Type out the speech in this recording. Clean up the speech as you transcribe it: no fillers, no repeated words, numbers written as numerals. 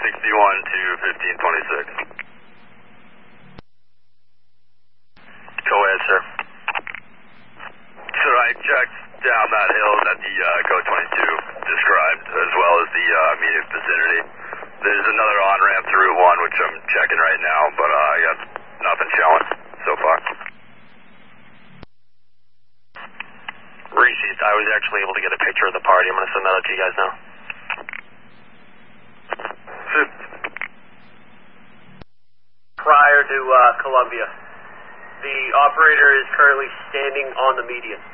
61 to 1526. Go ahead, sir. Sir, I checked down that hill that the code 22 described, as well as the immediate vicinity. There's another on-ramp to Route 1, which I'm checking right now, but I got nothing showing so far. Reese, I was actually able to get a picture of the party. I'm going to send that out to you guys now. Prior to Columbia, the operator is currently standing on the median.